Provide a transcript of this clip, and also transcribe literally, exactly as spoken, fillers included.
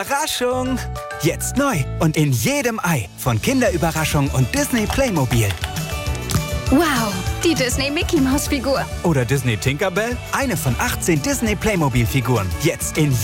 Überraschung! Jetzt neu und in jedem Ei von Kinderüberraschung und Disney Playmobil. Wow, die Disney Mickey Maus Figur. Oder Disney Tinkerbell? Eine von achtzehn Disney Playmobil Figuren. Jetzt in